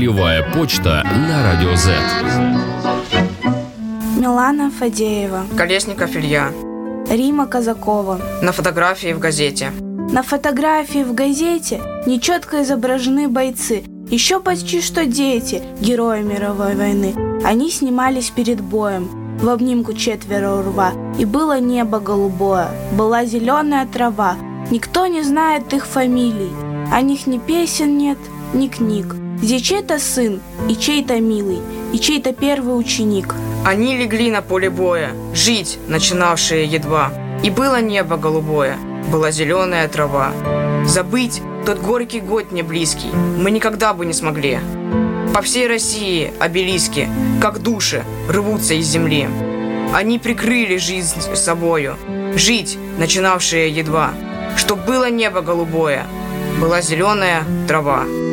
Боевая почта на Радио Z. Милана Фадеева. Колесников Илья. Рима Казакова. На фотографии в газете. На фотографии в газете нечетко изображены бойцы, еще почти что дети, герои мировой войны. Они снимались перед боем, в обнимку 4 у рва, и было небо голубое, была зеленая трава. Никто не знает их фамилий, о них ни песен нет, ни книг. Где чей-то сын, и чей-то милый, и чей-то первый ученик. Они легли на поле боя, жить, начинавшие едва. И было небо голубое, была зеленая трава. Забыть тот горький год не близкий мы никогда бы не смогли. По всей России обелиски, как души, рвутся из земли. Они прикрыли жизнь собою, жить, начинавшие едва. Чтоб было небо голубое, была зеленая трава.